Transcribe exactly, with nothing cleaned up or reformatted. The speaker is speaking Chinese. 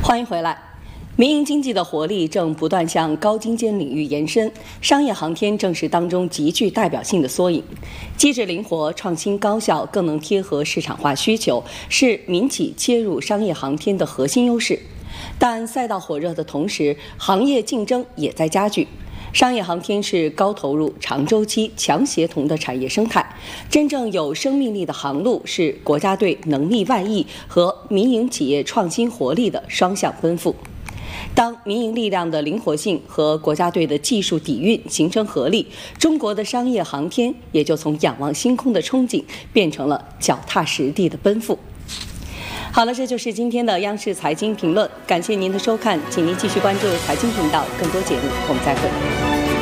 欢迎回来。民营经济的活力正不断向高精尖领域延伸，商业航天正是当中极具代表性的缩影。机制灵活、创新高效，更能贴合市场化需求，是民企切入商业航天的核心优势。但赛道火热的同时，行业竞争也在加剧。商业航天是高投入、长周期、强协同的产业生态，真正有生命力的航路是国家队能力外溢和民营企业创新活力的双向奔赴。当民营力量的灵活性和国家队的技术底蕴形成合力，中国的商业航天也就从仰望星空的憧憬变成了脚踏实地的奔赴。好了，这就是今天的央视财经评论，感谢您的收看，请您继续关注财经频道更多节目，我们再会。